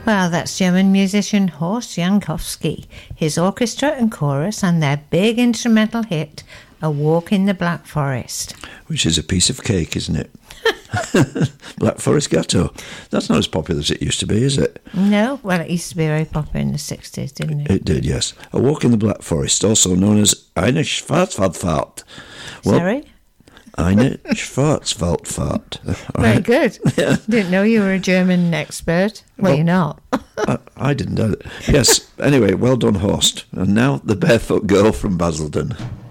Well, that's German musician Horst Jankowski, his orchestra and chorus, and their big instrumental hit, A Walk in the Black Forest. Which is a piece of cake, isn't it? Black Forest Gâteau. That's not as popular as it used to be, is it? No, well, it used to be very popular in the 60s, didn't it? It did, yes. A Walk in the Black Forest, also known as Eine Schwarzwaldfahrt. Well, Sorry? Eine Schwarzwaldfahrt. Very good. Yeah. Didn't know you were a German expert. Well, you're not. I didn't know that. Yes, anyway, well done, Horst. And now the Barefoot Girl from Basildon.